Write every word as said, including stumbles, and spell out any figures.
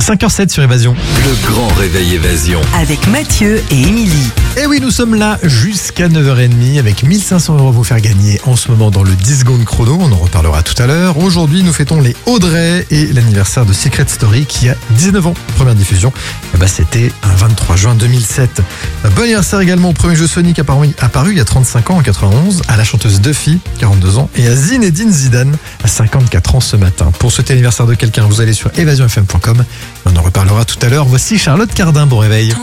cinq heures sept sur Évasion. Le grand réveil Évasion. Avec Mathieu et Émilie. Et oui, nous sommes là jusqu'à neuf heures trente avec mille cinq cents euros à vous faire gagner en ce moment dans le dix secondes chrono. On en reparlera tout à l'heure. Aujourd'hui, nous fêtons les Audrey et l'anniversaire de Secret Story qui a dix-neuf ans. Première diffusion, eh ben, c'était un vingt-trois juin deux mille sept. Bon anniversaire également au premier jeu Sonic apparu, apparu il y a trente-cinq ans en quatre-vingt-onze, à la chanteuse Duffy, quarante-deux ans, et à Zinedine Zidane, à cinquante-quatre ans ce matin. Pour souhaiter l'anniversaire de quelqu'un, vous allez sur évasion f m point com. On en reparlera tout à l'heure. Voici Charlotte Cardin. Bon réveil.